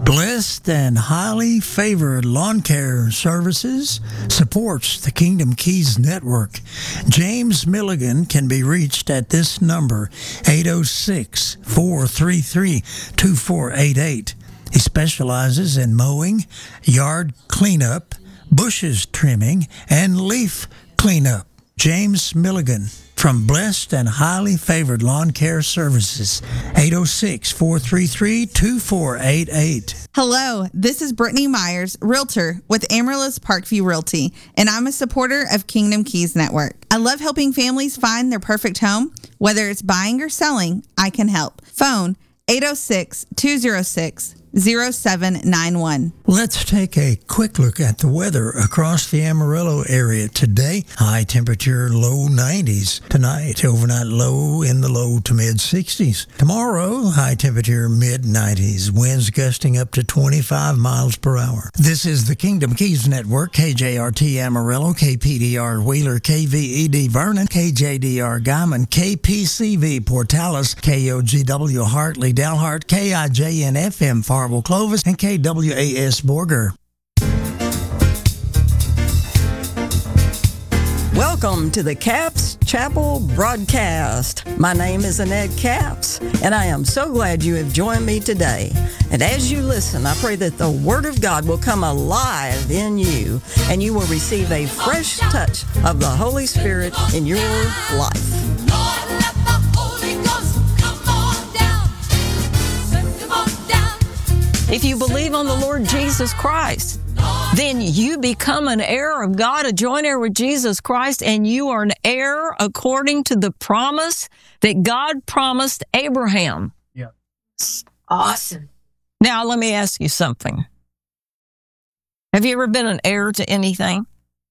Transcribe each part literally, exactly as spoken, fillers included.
Blessed and Highly Favored Lawn Care Services supports the Kingdom Keys Network. James Milligan can be reached at this number, eight oh six, four three three, two four eight eight. He specializes in mowing, yard cleanup, bushes trimming, and leaf cleanup. James Milligan from Blessed and Highly Favored Lawn Care Services, eight oh six, four three three, two four eight eight. Hello, this is Brittany Myers, Realtor with Amaryllis Parkview Realty, and I'm a supporter of Kingdom Keys Network. I love helping families find their perfect home. Whether it's buying or selling, I can help. Phone eight oh six, two oh six, oh seven nine one. Let's take a quick look at the weather across the Amarillo area today. High temperature, low nineties. Tonight, overnight low in the low to mid sixties. Tomorrow, high temperature, mid nineties. Winds gusting up to twenty-five miles per hour. This is the Kingdom Keys Network. K J R T Amarillo, K P D R Wheeler, K V E D Vernon, K J D R Guyman, K P C V Portales, K O G W Hartley Dalhart, K I J N F M Farwell Clovis, and K W A S Borger. Welcome to the Capps Chapel broadcast. My name is Annette Capps, and I am so glad you have joined me today. And as you listen, I pray that the Word of God will come alive in you, and you will receive a fresh touch of the Holy Spirit in your life. If you believe on the Lord Jesus Christ, then you become an heir of God, a joint heir with Jesus Christ, and you are an heir according to the promise that God promised Abraham. Yeah. Awesome. Now, let me ask you something. Have you ever been an heir to anything?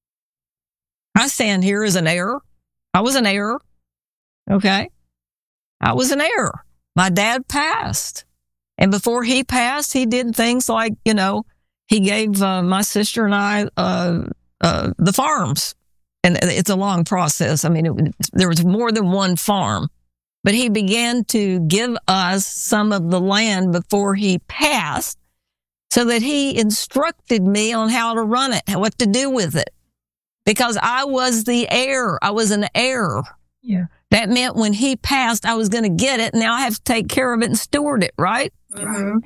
I stand here as an heir. I was an heir. Okay? I was an heir. My dad passed. And before he passed, he did things like, you know, he gave uh, my sister and I uh, uh, the farms. And it's a long process. I mean, it, there was more than one farm. But he began to give us some of the land before he passed so that he instructed me on how to run it, what to do with it. Because I was the heir. I was an heir. Yeah. That meant when he passed, I was going to get it. Now I have to take care of it and steward it, right? Mm-hmm.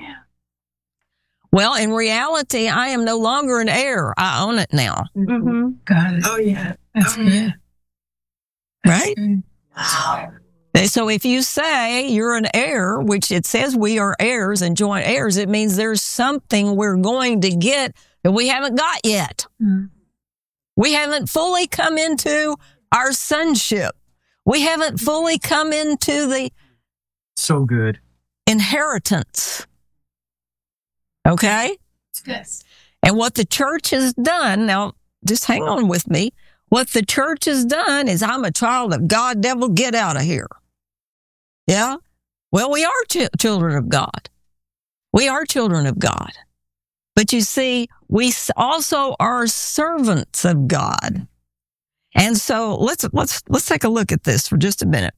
Well, in reality, I am no longer an heir. I own it now. Mm-hmm. Got it. Oh, yeah. That's oh, good. Yeah. Right? Wow. So if you say you're an heir, which it says we are heirs and joint heirs, it means there's something we're going to get that we haven't got yet. Mm. We haven't fully come into our sonship. We haven't fully come into the So good. inheritance. Okay? Yes. And what the church has done, now just hang on with me. What the church has done is, I'm a child of God, devil, get out of here. Yeah? Well, we are ch- children of God. We are children of God. But you see, we also are servants of God. And so let's let's let's take a look at this for just a minute.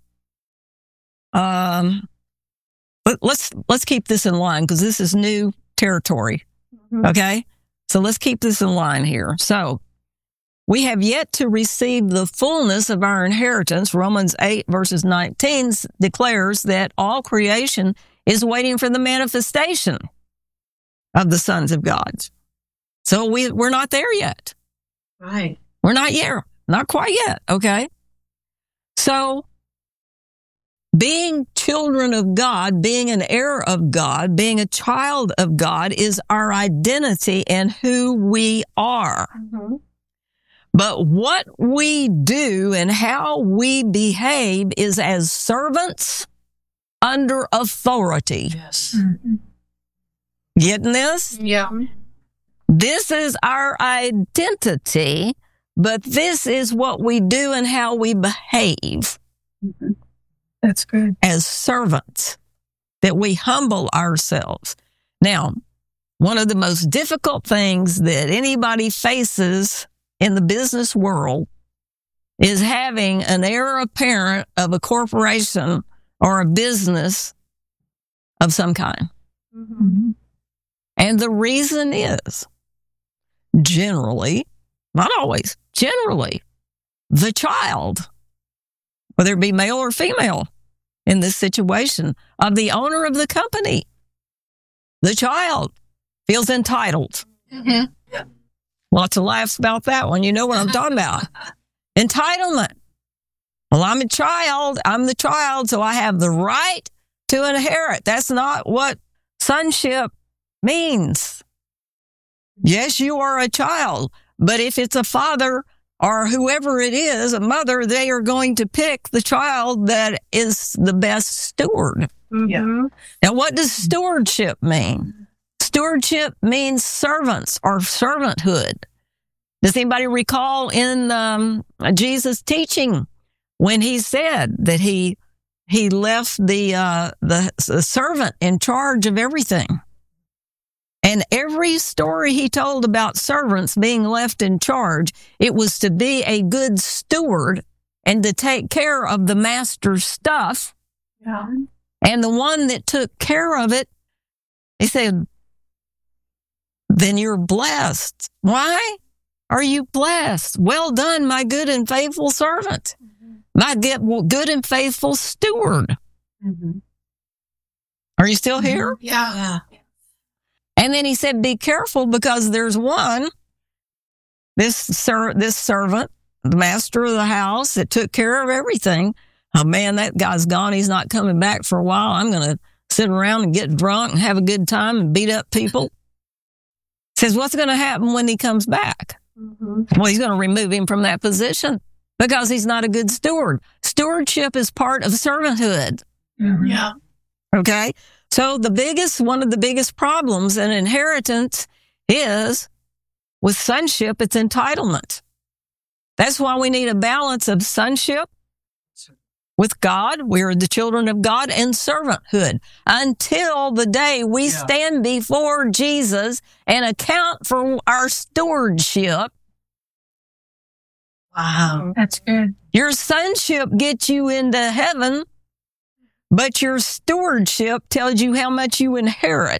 Um, let, let's let's keep this in line because this is new territory. Mm-hmm. Okay, so let's keep this in line here. So we have yet to receive the fullness of our inheritance. Romans eight verses nineteen declares that all creation is waiting for the manifestation of the sons of God. So we we're not there yet. Right. We're not yet. Not quite yet, okay? So, being children of God, being an heir of God, being a child of God is our identity and who we are. Mm-hmm. But what we do and how we behave is as servants under authority. Yes. Mm-hmm. Getting this? Yeah. This is our identity. But this is what we do and how we behave. Mm-hmm. That's good. As servants, that we humble ourselves. Now, one of the most difficult things that anybody faces in the business world is having an heir apparent of a corporation or a business of some kind. Mm-hmm. And the reason is, generally, not always, generally, the child, whether it be male or female in this situation, of the owner of the company, the child feels entitled. Mm-hmm. Lots of laughs about that one. You know what I'm talking about. Entitlement. Well, I'm a child. I'm the child, so I have the right to inherit. That's not what sonship means. Yes, you are a child, but if it's a father or whoever it is, a mother, they are going to pick the child that is the best steward. Yeah. Now, what does stewardship mean? Stewardship means servants or servanthood. Does anybody recall in um, Jesus' teaching when he said that he he left the, uh, the the servant in charge of everything? And every story he told about servants being left in charge, it was to be a good steward and to take care of the master's stuff. Yeah. And the one that took care of it, he said, then you're blessed. Why are you blessed? Well done, my good and faithful servant. My good and faithful steward. Mm-hmm. Are you still here? Yeah. And then he said, be careful because there's one, this ser- this servant, the master of the house that took care of everything. Oh man, that guy's gone. He's not coming back for a while. I'm going to sit around and get drunk and have a good time and beat up people. Says, what's going to happen when he comes back? Mm-hmm. Well, he's going to remove him from that position because he's not a good steward. Stewardship is part of servanthood. Mm-hmm. Yeah. Okay? So the biggest, one of the biggest problems in inheritance is with sonship, it's entitlement. That's why we need a balance of sonship with God. We are the children of God, and servanthood until the day we Yeah. stand before Jesus and account for our stewardship. Wow. That's good. Your sonship gets you into heaven, but your stewardship tells you how much you inherit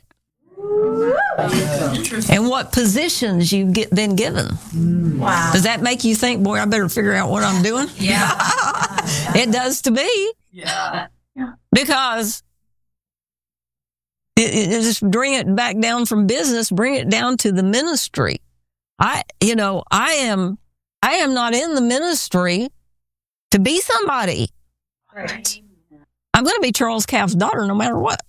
and what positions you've get, been given. Wow. Does that make you think, boy, I better figure out what I'm doing? Yeah. It does to me. Yeah. Because it, it, just bring it back down from business, bring it down to the ministry. I, you know, I am, I am not in the ministry to be somebody. Right. I'm going to be Charles Caff's daughter no matter what.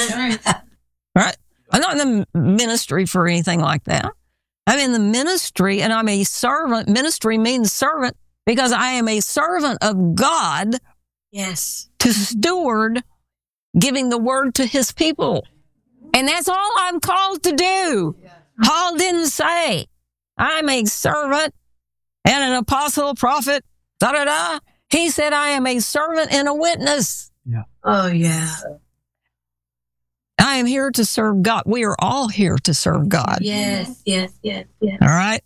Right? I'm not in the ministry for anything like that. I'm in the ministry and I'm a servant. Ministry means servant because I am a servant of God. Yes. To steward giving the word to his people. And that's all I'm called to do. Paul didn't say, I'm a servant and an apostle, prophet, da da da. He said, I am a servant and a witness. Oh, yeah. I am here to serve God. We are all here to serve God. Yes, yes, yes, yes. All right.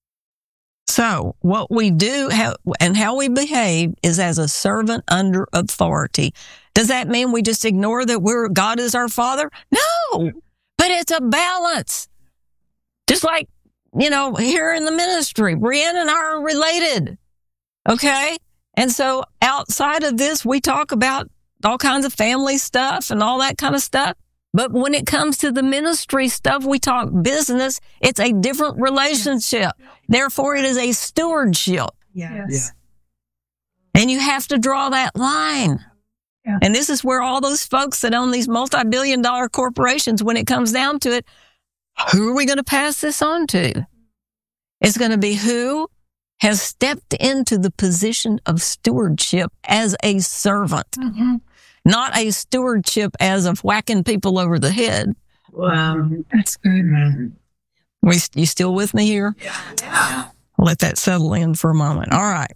So what we do how, and how we behave is as a servant under authority. Does that mean we just ignore that we're God is our Father? No, but it's a balance. Just like, you know, here in the ministry, Brianna and I are related. Okay. And so outside of this, we talk about all kinds of family stuff and all that kind of stuff. But when it comes to the ministry stuff, we talk business. It's a different relationship. Therefore, it is a stewardship. Yes. And you have to draw that line. Yeah. And this is where all those folks that own these multi-billion dollar corporations, when it comes down to it, who are we going to pass this on to? It's going to be who has stepped into the position of stewardship as a servant. Mm-hmm. Not a stewardship as of whacking people over the head. Wow. That's good. We, you still with me here? Yeah. I'll let that settle in for a moment. All right.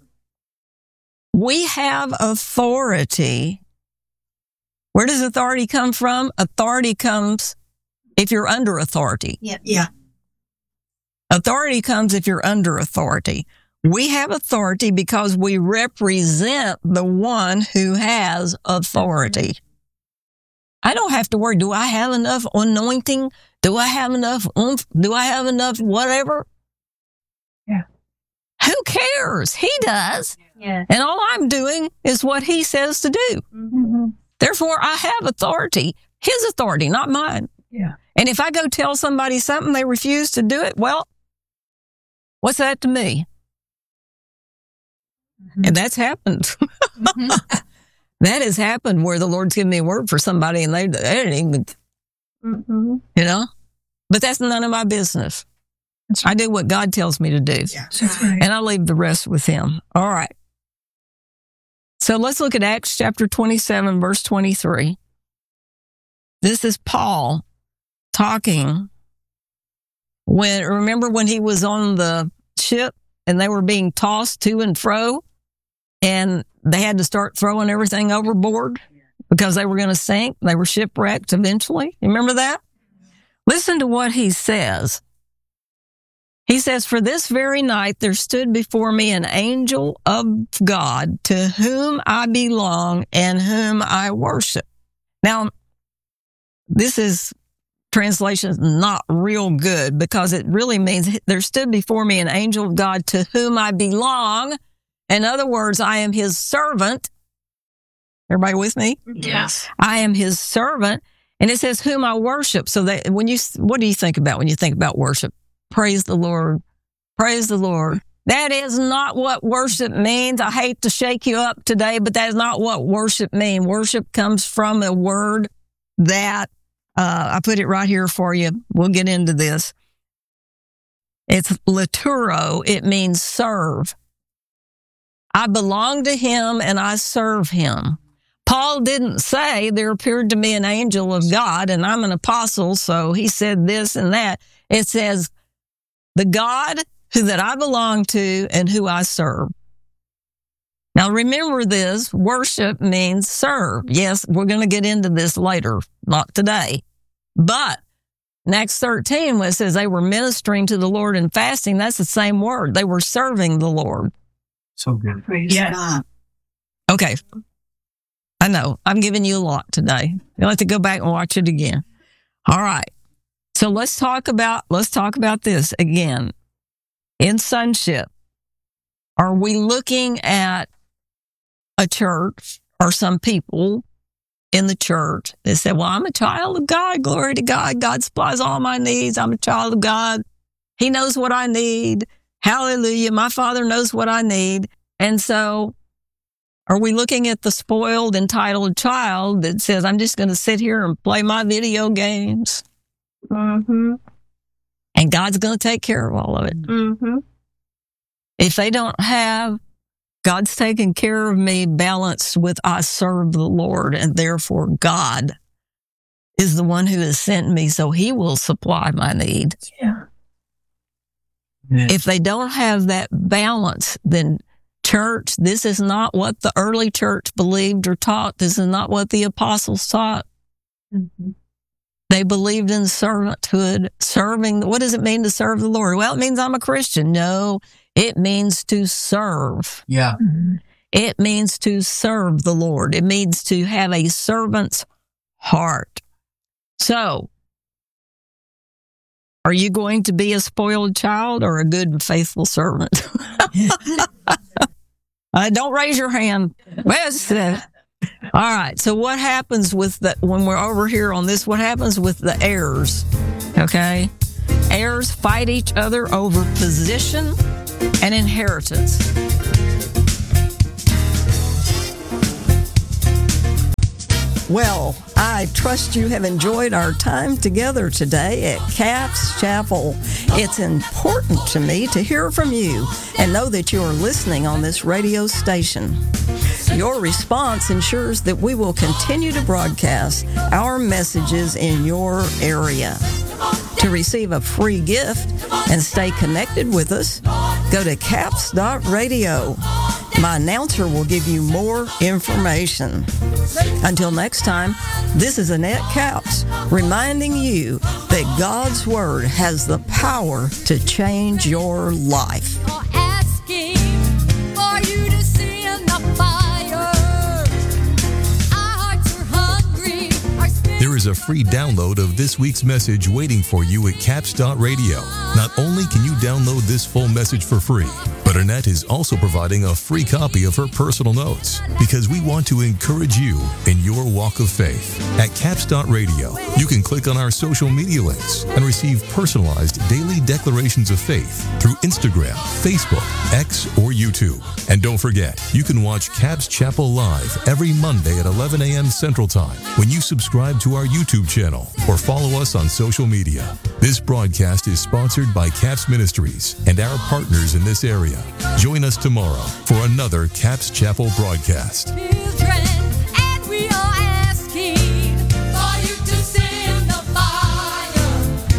We have authority. Where does authority come from? Authority comes if you're under authority. Yeah. Yeah. Authority comes if you're under authority. We have authority because we represent the one who has authority. I don't have to worry. Do I have enough anointing? Do I have enough oomph? Do I have enough whatever? Yeah. Who cares? He does. Yeah. And all I'm doing is what he says to do. Mm-hmm. Therefore, I have authority, his authority, not mine. Yeah. And if I go tell somebody something, they refuse to do it, well, what's that to me? Mm-hmm. And that's happened. Mhm. That has happened where the Lord's given me a word for somebody and they, they didn't even, Mm-hmm. you know? But that's none of my business. I do what God tells me to do. Yeah. That's right. And I leave the rest with him. All right. So let's look at Acts chapter twenty-seven, verse twenty-three. This is Paul talking when, remember when he was on the ship and they were being tossed to and fro and they had to start throwing everything overboard because they were going to sink. They were shipwrecked eventually. You remember that? Listen to what he says. He says, for this very night there stood before me an angel of God to whom I belong and whom I worship. Now, this is translation is not real good because it really means there stood before me an angel of God to whom I belong. In other words, I am his servant. Everybody with me? Yes. I am his servant. And it says whom I worship. So that when you, what do you think about when you think about worship? Praise the Lord. Praise the Lord. That is not what worship means. I hate to shake you up today, but that is not what worship means. Worship comes from a word that, uh, I put it right here for you. We'll get into this. It's laturo. It means serve. I belong to him and I serve him. Paul didn't say there appeared to me an angel of God and I'm an apostle, so he said this and that. It says, the God who that I belong to and who I serve. Now remember this, worship means serve. Yes, we're going to get into this later, not today. But in Acts thirteen, when it says they were ministering to the Lord and fasting, that's the same word. They were serving the Lord. So good. Praise Yes. God. Okay. I know. I'm giving you a lot today. You'll have to go back and watch it again. All right. So let's talk about, let's talk about this again. In sonship, are we looking at a church or some people in the church that said, well, I'm a child of God. Glory to God. God supplies all my needs. I'm a child of God. He knows what I need. Hallelujah. My Father knows what I need. And so are we looking at the spoiled, entitled child that says, I'm just going to sit here and play my video games Mm-hmm. and God's going to take care of all of it? Mm-hmm. If they don't have God's taking care of me balanced with I serve the Lord and therefore God is the one who has sent me so he will supply my need. Yeah. If they don't have that balance, then church, this is not what the early church believed or taught. This is not what the apostles taught. Mm-hmm. They believed in servanthood, serving. What does it mean to serve the Lord? Well, it means I'm a Christian. No, it means to serve. Yeah. Mm-hmm. It means to serve the Lord. It means to have a servant's heart. So, are you going to be a spoiled child or a good and faithful servant? uh, don't raise your hand. Well, it's, uh, all right. So what happens with the, when we're over here on this, what happens with the heirs? Okay. Heirs fight each other over position and inheritance. Well, I trust you have enjoyed our time together today at Caps Chapel. It's important to me to hear from you and know that you are listening on this radio station. Your response ensures that we will continue to broadcast our messages in your area. To receive a free gift and stay connected with us, go to caps dot radio. My announcer will give you more information. Until next time, this is Annette Capps reminding you that God's Word has the power to change your life. Asking for you to send the fire. Our hearts are hungry, our spirits There's a free download of this week's message waiting for you at caps dot radio. Not only can you download this full message for free, but Annette is also providing a free copy of her personal notes because we want to encourage you in your walk of faith. At caps dot radio, you can click on our social media links and receive personalized daily declarations of faith through Instagram, Facebook, X, or YouTube. And don't forget, you can watch Cabs Chapel live every Monday at eleven a.m. Central Time when you subscribe to our YouTube channel or follow us on social media. This broadcast is sponsored by Caps Ministries and our partners in this area. Join us tomorrow for another Caps Chapel broadcast. Children, and we are asking for you to send the fire.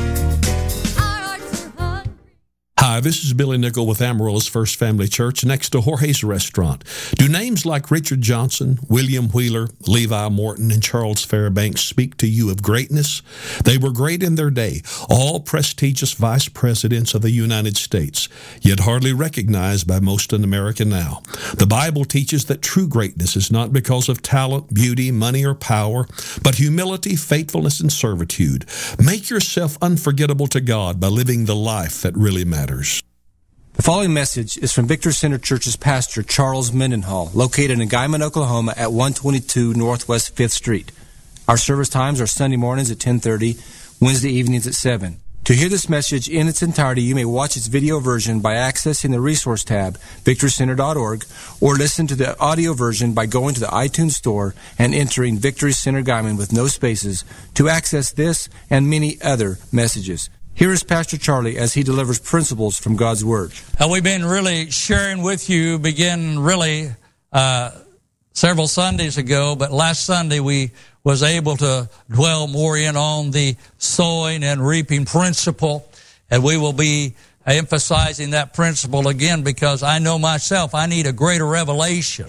Our hearts are hungry. Hi, this is Billy Nickel with Amarillo's First Family Church next to Jorge's Restaurant. Do names like Richard Johnson, William Wheeler, Levi Morton, and Charles Fairbanks speak to you of greatness? They were great in their day, all prestigious vice presidents of the United States, yet hardly recognized by most in America now. The Bible teaches that true greatness is not because of talent, beauty, money, or power, but humility, faithfulness, and servitude. Make yourself unforgettable to God by living the life that really matters. The following message is from Victory Center Church's pastor, Charles Mendenhall, located in Guyman, Oklahoma at one twenty-two Northwest fifth Street. Our service times are Sunday mornings at ten thirty, Wednesday evenings at seven. To hear this message in its entirety, you may watch its video version by accessing the resource tab, victory center dot org, or listen to the audio version by going to the iTunes Store and entering Victory Center Guyman with no spaces to access this and many other messages. Here is Pastor Charlie as he delivers principles from God's Word. Uh, we've been really sharing with you, begin really uh, several Sundays ago, but last Sunday we was able to dwell more in on the sowing and reaping principle, and we will be emphasizing that principle again because I know myself I need a greater revelation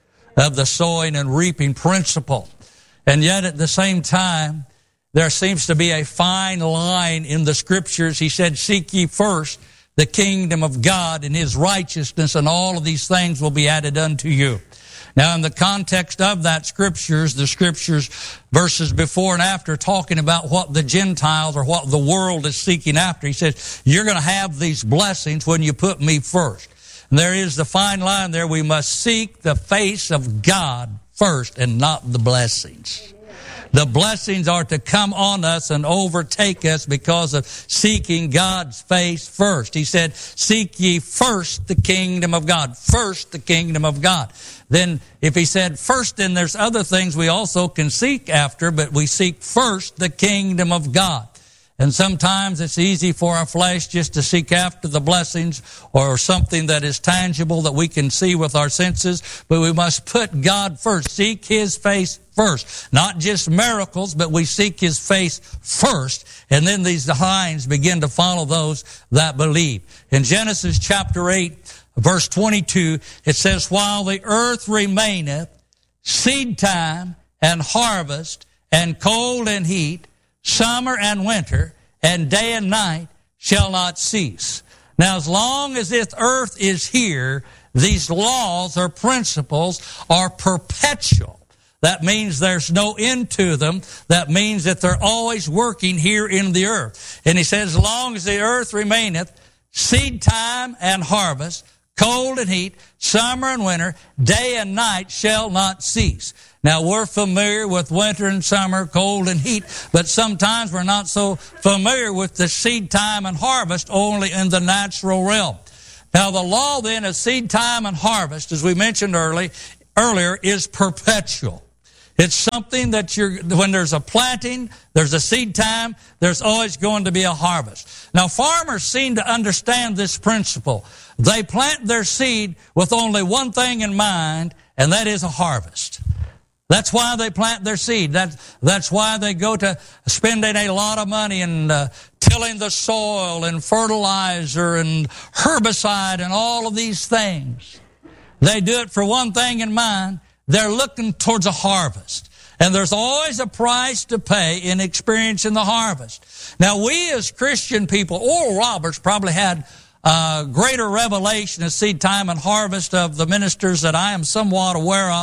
of the sowing and reaping principle. And yet at the same time, there seems to be a fine line in the Scriptures. He said, seek ye first the kingdom of God and His righteousness, and all of these things will be added unto you. Now, in the context of that Scriptures, the Scriptures, verses before and after, talking about what the Gentiles or what the world is seeking after, he says, you're going to have these blessings when you put me first. And there is the fine line there. We must seek the face of God first and not the blessings. The blessings are to come on us and overtake us because of seeking God's face first. He said, seek ye first the kingdom of God. First the kingdom of God. Then if he said first, then there's other things we also can seek after, but we seek first the kingdom of God. And sometimes it's easy for our flesh just to seek after the blessings or something that is tangible that we can see with our senses, but we must put God first. Seek His face first. Not just miracles, but we seek His face first. And then these signs begin to follow those that believe. In Genesis chapter eight, verse twenty-two, it says, while the earth remaineth, seed time and harvest and cold and heat, summer and winter, and day and night shall not cease. Now, as long as this earth is here, these laws or principles are perpetual. That means there's no end to them. That means that they're always working here in the earth. And he says, as long as the earth remaineth, seed time and harvest, cold and heat, summer and winter, day and night shall not cease. Now, we're familiar with winter and summer, cold and heat, but sometimes we're not so familiar with the seed time and harvest only in the natural realm. Now, the law then of seed time and harvest, as we mentioned early, earlier, is perpetual. It's something that you're, when there's a planting, there's a seed time, there's always going to be a harvest. Now, farmers seem to understand this principle. They plant their seed with only one thing in mind, and that is a harvest. That's why they plant their seed. That, that's why they go to spending a lot of money in uh, tilling the soil and fertilizer and herbicide and all of these things. They do it for one thing in mind. They're looking towards a harvest. And there's always a price to pay in experiencing the harvest. Now, we as Christian people, Oral Roberts probably had a greater revelation of seed time and harvest of the ministers that I am somewhat aware of.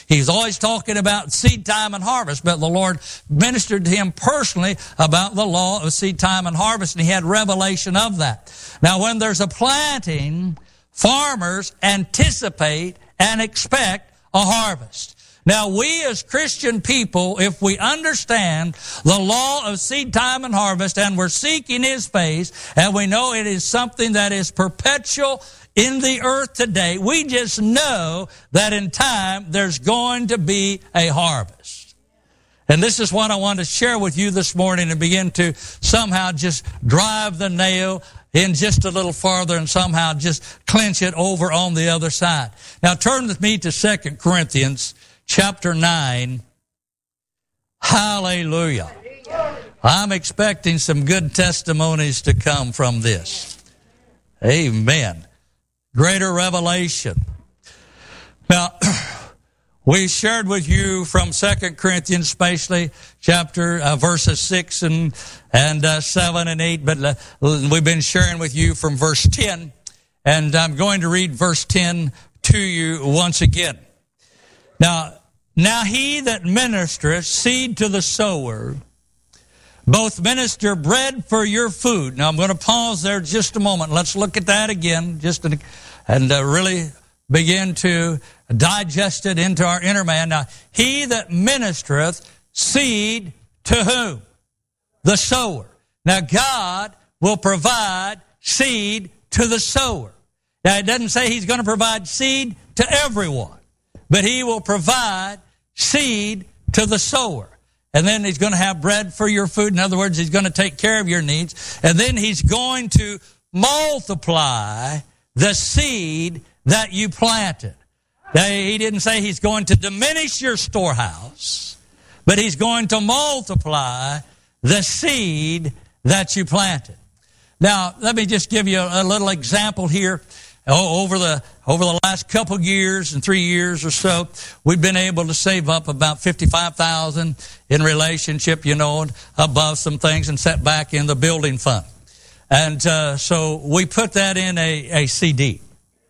He's always talking about seed time and harvest, but the Lord ministered to him personally about the law of seed time and harvest, and he had revelation of that. Now, when there's a planting, farmers anticipate and expect a harvest. Now, we as Christian people, if we understand the law of seed time and harvest, and we're seeking His face, and we know it is something that is perpetual in the earth today, we just know that in time there's going to be a harvest. And this is what I want to share with you this morning and begin to somehow just drive the nail in just a little farther and somehow just clinch it over on the other side. Now turn with me to Second Corinthians chapter nine. Hallelujah. I'm expecting some good testimonies to come from this. Amen. Greater revelation. Now, we shared with you from Second Corinthians, especially chapter uh, verses six and and uh, seven and eight, but uh, we've been sharing with you from verse ten, and I'm going to read verse ten to you once again. Now, now he that ministereth seed to the sower, both minister bread for your food. Now, I'm going to pause there just a moment. Let's look at that again, just to, and uh, really begin to digest it into our inner man. Now, he that ministereth seed to whom? The sower. Now, God will provide seed to the sower. Now, it doesn't say He's going to provide seed to everyone, but He will provide seed to the sower. And then He's going to have bread for your food. In other words, He's going to take care of your needs. And then He's going to multiply the seed that you planted. Now, He didn't say He's going to diminish your storehouse, but He's going to multiply the seed that you planted. Now, let me just give you a, a little example here. Oh, over the over the last couple years and three years or so, we've been able to save up about fifty-five thousand dollars in relationship, you know, above some things and set back in the building fund. And uh, so we put that in a, a C D.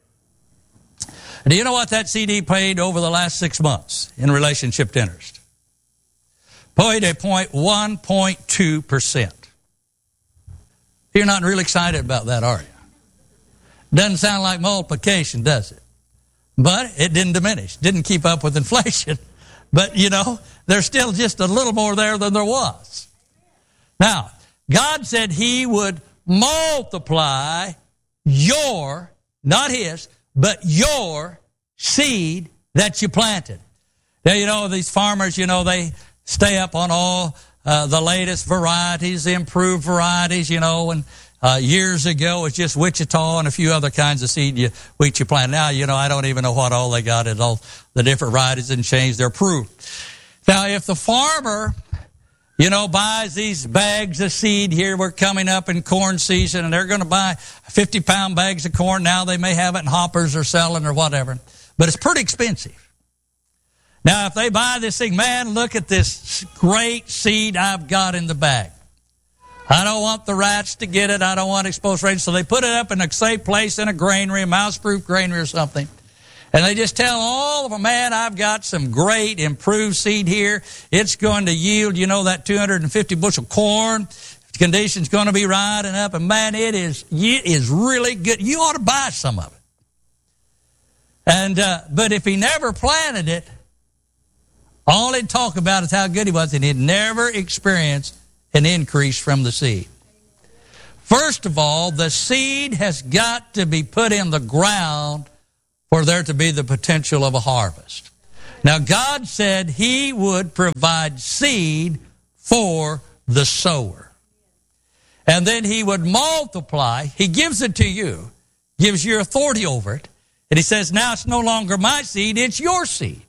Do you know what that C D paid over the last six months in relationship to interest? Paid a point one point two percent. You're not really excited about that, are you? Doesn't sound like multiplication, does it? But it didn't diminish, didn't keep up with inflation. But, you know, there's still just a little more there than there was. Now, God said He would multiply your, not His, but your seed that you planted. Now, you know, these farmers, you know, they stay up on all uh, the latest varieties, the improved varieties, you know, and uh, years ago it was just Wichita and a few other kinds of seed you, wheat you plant. Now, you know, I don't even know what all they got at all the different varieties and changed. They're approved. Now, if the farmer, you know, buys these bags of seed here, we're coming up in corn season, and they're going to buy fifty pound bags of corn. Now they may have it in hoppers or selling or whatever, but it's pretty expensive. Now, if they buy this thing, man, look at this great seed I've got in the bag. I don't want the rats to get it. I don't want exposed rain. So they put it up in a safe place in a granary, a mouse-proof granary or something. And they just tell all of them, man, I've got some great improved seed here. It's going to yield, you know, that two hundred fifty bushel corn. The condition's going to be right and up. And, man, it is it is really good. You ought to buy some of it. And uh, but if he never planted it, all he'd talk about is how good he was, and he'd never experienced an increase from the seed. First of all, the seed has got to be put in the ground for there to be the potential of a harvest. Now, God said He would provide seed for the sower. And then He would multiply. He gives it to you, gives you authority over it. And He says, now it's no longer my seed, it's your seed.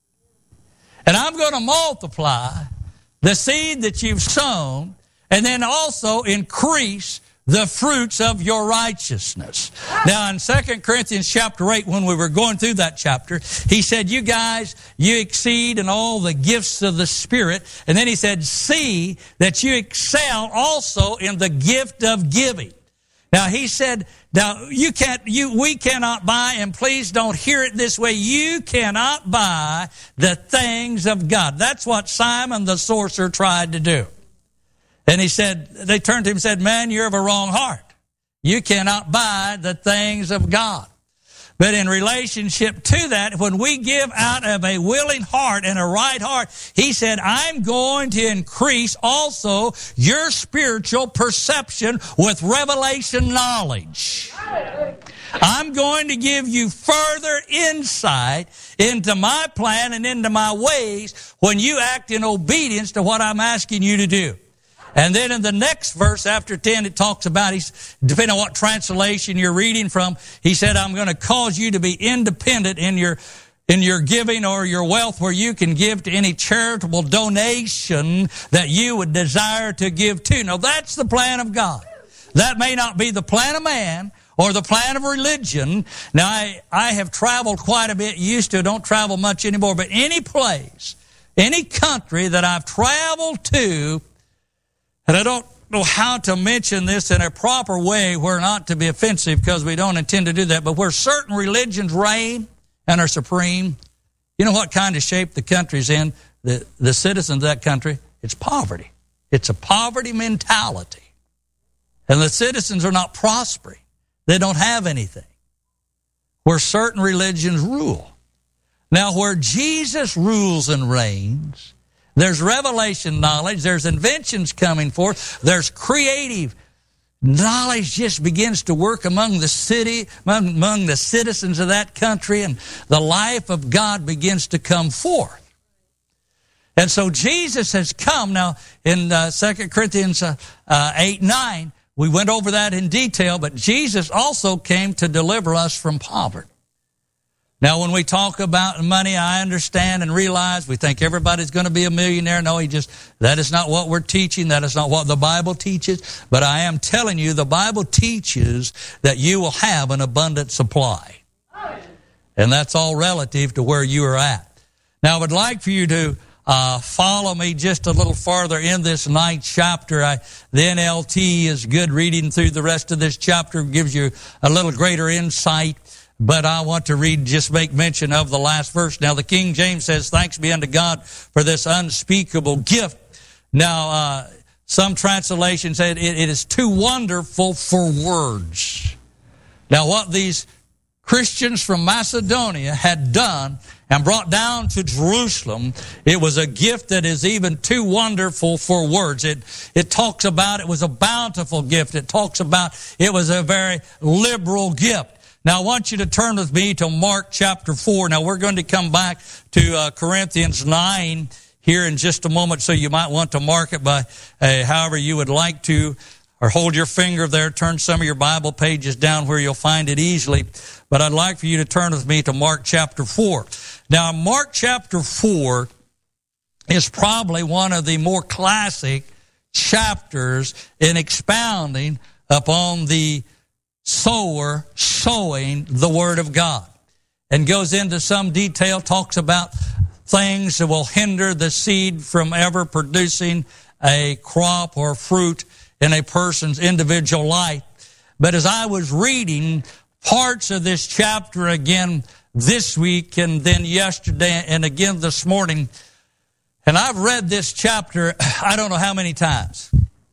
And I'm going to multiply the seed that you've sown, and then also increase the fruits of your righteousness. Now, in Second Corinthians chapter eight, when we were going through that chapter, he said, you guys, you exceed in all the gifts of the Spirit. And then he said, see that you excel also in the gift of giving. Now he said, now you can't, you, we cannot buy, and please don't hear it this way, you cannot buy the things of God. That's what Simon the sorcerer tried to do. And he said, they turned to him and said, man, you're of a wrong heart. You cannot buy the things of God. But in relationship to that, when we give out of a willing heart and a right heart, he said, I'm going to increase also your spiritual perception with revelation knowledge. I'm going to give you further insight into my plan and into my ways when you act in obedience to what I'm asking you to do. And then in the next verse after ten, it talks about, he's, depending on what translation you're reading from, he said, I'm going to cause you to be independent in your, in your giving or your wealth, where you can give to any charitable donation that you would desire to give to. Now that's the plan of God. That may not be the plan of man or the plan of religion. Now I, I have traveled quite a bit, used to, don't travel much anymore, but any place, any country that I've traveled to, and I don't know how to mention this in a proper way where not to be offensive, because we don't intend to do that, but where certain religions reign and are supreme, you know what kind of shape the country's in, the, the citizens of that country? It's poverty. It's a poverty mentality. And the citizens are not prospering. They don't have anything. Where certain religions rule. Now, where Jesus rules and reigns, there's revelation knowledge, there's inventions coming forth, there's creative knowledge just begins to work among the city, among, among the citizens of that country, and the life of God begins to come forth. And so Jesus has come. Now, in uh, Second Corinthians uh, uh, eight nine, we went over that in detail, but Jesus also came to deliver us from poverty. Now, when we talk about money, I understand and realize we think everybody's going to be a millionaire. No, he just, that is not what we're teaching. That is not what the Bible teaches. But I am telling you, the Bible teaches that you will have an abundant supply. And that's all relative to where you are at. Now, I would like for you to uh, follow me just a little farther in this ninth chapter. I, the N L T is good. Reading through the rest of this chapter gives you a little greater insight. But I want to read, just make mention of the last verse. Now, the King James says, thanks be unto God for this unspeakable gift. Now, uh, some translations say it, it is too wonderful for words. Now, what these Christians from Macedonia had done and brought down to Jerusalem, it was a gift that is even too wonderful for words. It, it talks about it was a bountiful gift. It talks about it was a very liberal gift. Now, I want you to turn with me to Mark chapter four. Now, we're going to come back to uh, Corinthians nine here in just a moment, so you might want to mark it by uh, however you would like to, or hold your finger there, turn some of your Bible pages down where you'll find it easily. But I'd like for you to turn with me to Mark chapter four. Now, Mark chapter four is probably one of the more classic chapters in expounding upon the sower sowing the Word of God, and goes into some detail, talks about things that will hinder the seed from ever producing a crop or fruit in a person's individual life. But as I was reading parts of this chapter again this week and then yesterday and again this morning, and I've read this chapter I don't know how many times,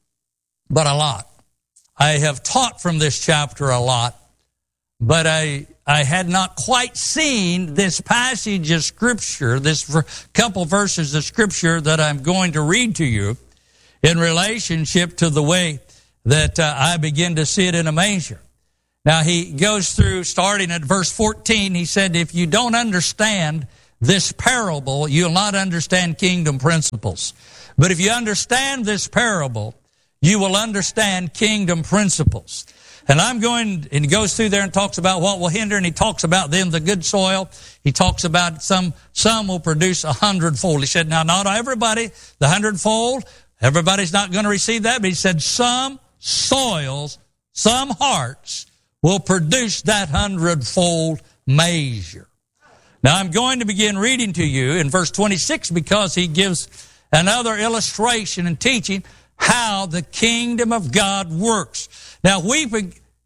but a lot. I have taught from this chapter a lot, but I I had not quite seen this passage of Scripture, this couple verses of Scripture that I'm going to read to you in relationship to the way that uh, I begin to see it in a measure. Now, he goes through, starting at verse fourteen, he said, if you don't understand this parable, you'll not understand kingdom principles. But if you understand this parable, you will understand kingdom principles. And I'm going, and he goes through there and talks about what will hinder, and he talks about then the good soil. He talks about some, some will produce a hundredfold. He said, now, not everybody, the hundredfold, everybody's not going to receive that, but he said some soils, some hearts will produce that hundredfold measure. Now, I'm going to begin reading to you in verse twenty-six because he gives another illustration and teaching how the kingdom of God works. Now, we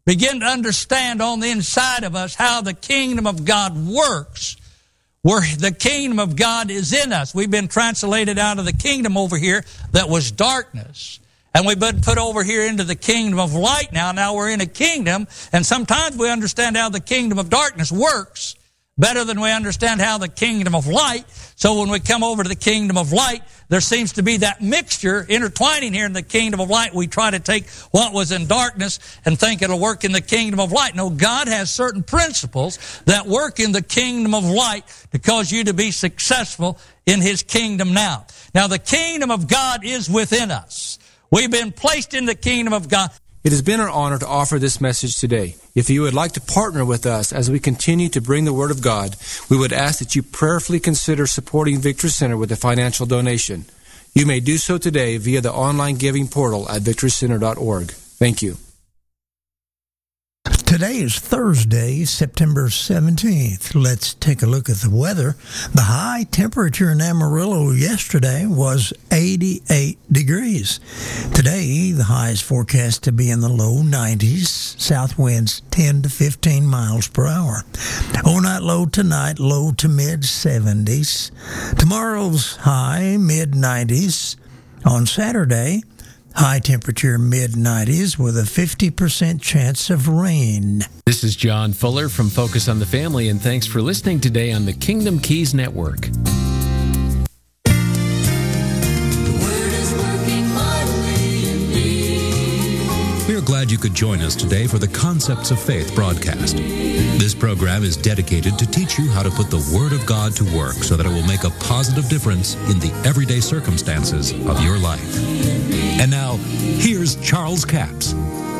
begin to understand on the inside of us how the kingdom of God works, where the kingdom of God is in us. We've been translated out of the kingdom over here that was darkness, and we've been put over here into the kingdom of light now. Now we're in a kingdom, and sometimes we understand how the kingdom of darkness works better than we understand how the kingdom of light. So when we come over to the kingdom of light, there seems to be that mixture intertwining here in the kingdom of light. We try to take what was in darkness and think it'll work in the kingdom of light. No, God has certain principles that work in the kingdom of light to cause you to be successful in His kingdom now. Now, the kingdom of God is within us. We've been placed in the kingdom of God. It has been our honor to offer this message today. If you would like to partner with us as we continue to bring the Word of God, we would ask that you prayerfully consider supporting Victory Center with a financial donation. You may do so today via the online giving portal at victory center dot org. Thank you. Today is Thursday, September seventeenth. Let's take a look at the weather. The high temperature in Amarillo yesterday was eighty-eight degrees. Today, the high is forecast to be in the low nineties, south winds ten to fifteen miles per hour. Overnight low tonight, low to mid seventies. Tomorrow's high, mid nineties. On Saturday, high temperature mid nineties with a fifty percent chance of rain. This is John Fuller from Focus on the Family, and thanks for listening today on the Kingdom Keys Network. We are glad you could join us today for the Concepts of Faith broadcast. This program is dedicated to teach you how to put the Word of God to work so that it will make a positive difference in the everyday circumstances of your life. And now, here's Charles Capps.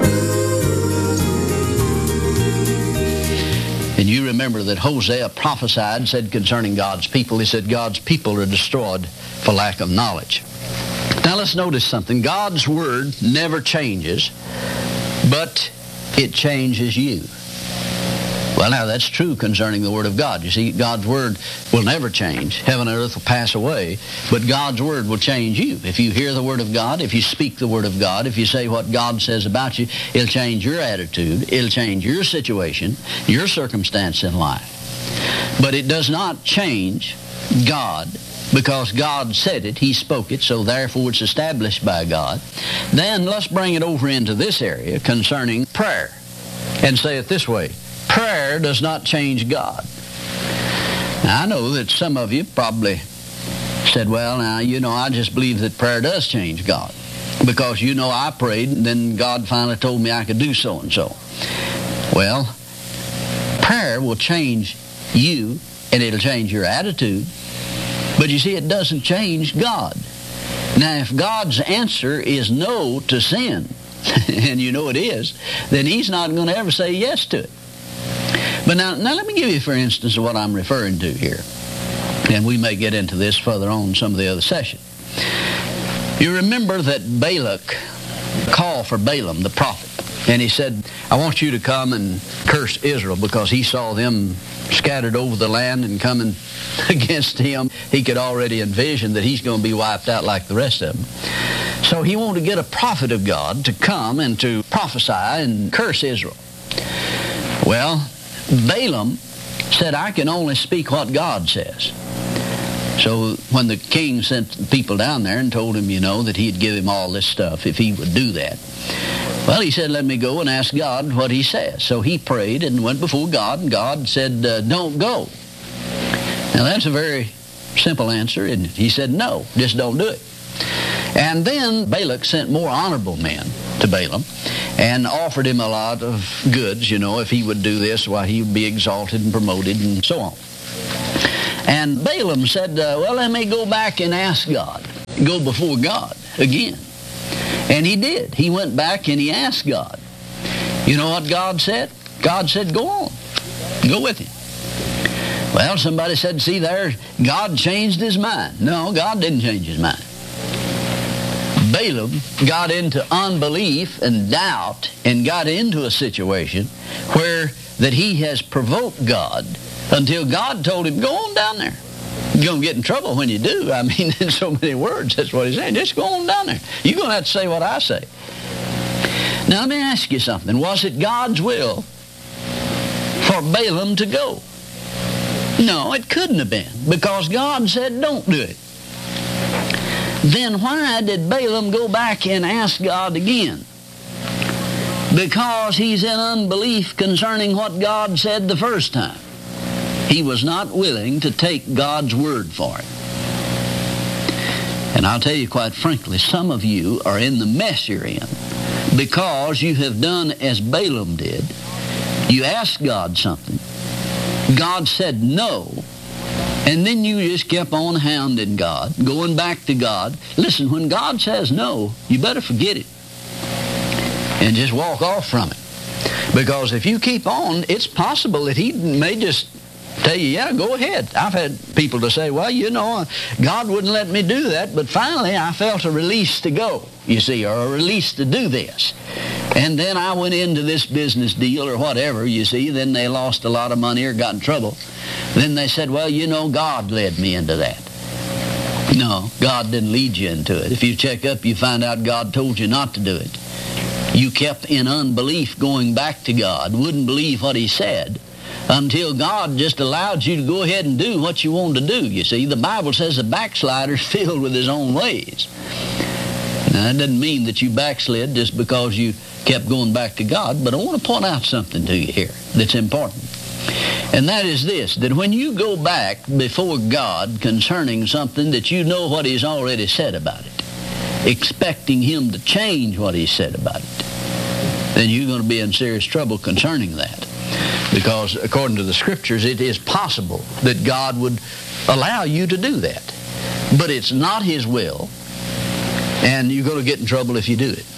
And you remember that Hosea prophesied, said concerning God's people, he said, God's people are destroyed for lack of knowledge. Now let's notice something. God's Word never changes, but it changes you. Well, now that's true concerning the Word of God. You see, God's Word will never change. Heaven and earth will pass away, but God's Word will change you. If you hear the Word of God, if you speak the Word of God, if you say what God says about you, it'll change your attitude, it'll change your situation, your circumstance in life. But it does not change God, because God said it, He spoke it, so therefore it's established by God. Then let's bring it over into this area concerning prayer and say it this way. Prayer does not change God. Now, I know that some of you probably said, well, now, you know, I just believe that prayer does change God. Because, you know, I prayed, and then God finally told me I could do so-and-so. Well, prayer will change you, and it'll change your attitude. But you see, it doesn't change God. Now, if God's answer is no to sin, and you know it is, then He's not going to ever say yes to it. But now, now let me give you, for instance, what I'm referring to here. And we may get into this further on in some of the other session. You remember that Balak called for Balaam, the prophet. And he said, I want you to come and curse Israel, because he saw them scattered over the land and coming against him. He could already envision that he's going to be wiped out like the rest of them. So he wanted to get a prophet of God to come and to prophesy and curse Israel. Well, Balaam said, I can only speak what God says. So when the king sent people down there and told him, you know, that he'd give him all this stuff if he would do that, well, he said, let me go and ask God what He says. So he prayed and went before God, and God said, uh, don't go. Now, that's a very simple answer, and he said, no, just don't do it. And then Balak sent more honorable men to Balaam and offered him a lot of goods, you know, if he would do this, why he would be exalted and promoted and so on. And Balaam said, uh, well, let me go back and ask God, go before God again. And he did. He went back and he asked God. You know what God said? God said, go on. Go with him. Well, somebody said, see there, God changed his mind. No, God didn't change his mind. Balaam got into unbelief and doubt and got into a situation where that he has provoked God until God told him, go on down there. You're going to get in trouble when you do. I mean, in so many words, that's what he's saying. Just go on down there. You're going to have to say what I say. Now let me ask you something. Was it God's will for Balaam to go? No, it couldn't have been, because God said don't do it. Then why did Balaam go back and ask God again? Because he's in unbelief concerning what God said the first time. He was not willing to take God's word for it. And I'll tell you quite frankly, some of you are in the mess you're in because you have done as Balaam did. You asked God something. God said no. And then you just kept on hounding God, going back to God. Listen, when God says no, you better forget it and just walk off from it. Because if you keep on, it's possible that he may just tell you, yeah, go ahead. I've had people to say, well, you know, God wouldn't let me do that, but finally I felt a release to go, you see, or a release to do this. And then I went into this business deal or whatever, you see. Then they lost a lot of money or got in trouble. Then they said, well, you know, God led me into that. No, God didn't lead you into it. If you check up, you find out God told you not to do it. You kept in unbelief going back to God, wouldn't believe what he said, until God just allowed you to go ahead and do what you wanted to do, you see. The Bible says a backslider's filled with his own ways. Now, that doesn't mean that you backslid just because you kept going back to God, but I want to point out something to you here that's important. And that is this, that when you go back before God concerning something that you know what he's already said about it, expecting him to change what he said about it, then you're going to be in serious trouble concerning that. Because according to the Scriptures, it is possible that God would allow you to do that. But it's not his will, and you're going to get in trouble if you do it.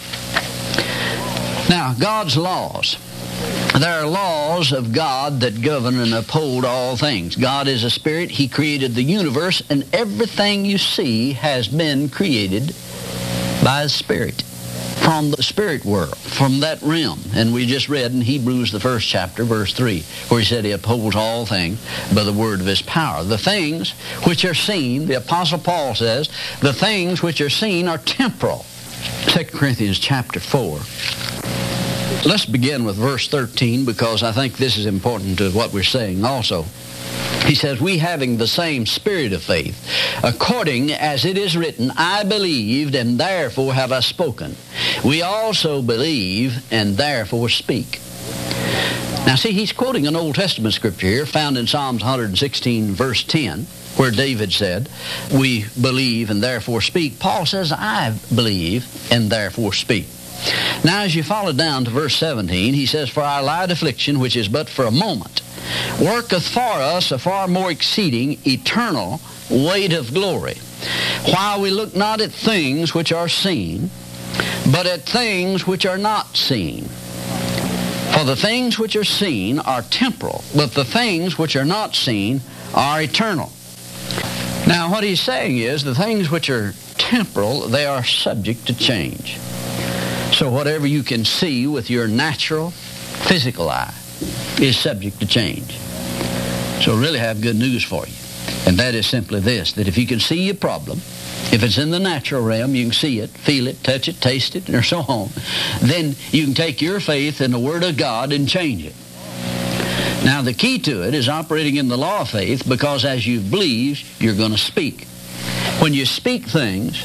Now, God's laws. There are laws of God that govern and uphold all things. God is a spirit. He created the universe, and everything you see has been created by his spirit, from the spirit world, from that realm. And we just read in Hebrews, the first chapter, verse three, where he said he upholds all things by the word of his power. The things which are seen, the Apostle Paul says, the things which are seen are temporal. Second Corinthians chapter four. Let's begin with verse thirteen, because I think this is important to what we're saying also. He says, we having the same spirit of faith, according as it is written, I believed, and therefore have I spoken. We also believe, and therefore speak. Now see, he's quoting an Old Testament scripture here, found in Psalms one sixteen, verse ten, where David said, we believe, and therefore speak. Paul says, I believe, and therefore speak. Now as you follow down to verse seventeen, he says, for our light affliction, which is but for a moment, worketh for us a far more exceeding eternal weight of glory, while we look not at things which are seen, but at things which are not seen. For the things which are seen are temporal, but the things which are not seen are eternal. Now what he's saying is, the things which are temporal, they are subject to change. So whatever you can see with your natural, physical eye is subject to change. So I really have good news for you. And that is simply this, that if you can see your problem, if it's in the natural realm, you can see it, feel it, touch it, taste it, or so on, then you can take your faith in the Word of God and change it. Now the key to it is operating in the law of faith, because as you believe, you're going to speak. When you speak things,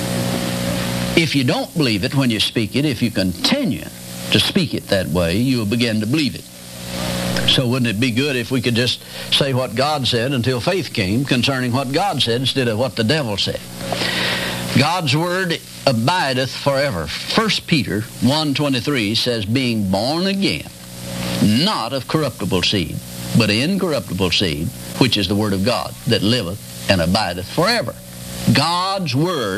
if you don't believe it when you speak it, if you continue to speak it that way, you'll begin to believe it. So wouldn't it be good if we could just say what God said until faith came concerning what God said instead of what the devil said? God's word abideth forever. First Peter one twenty-three says, being born again, not of corruptible seed, but incorruptible seed, which is the word of God, that liveth and abideth forever. God's word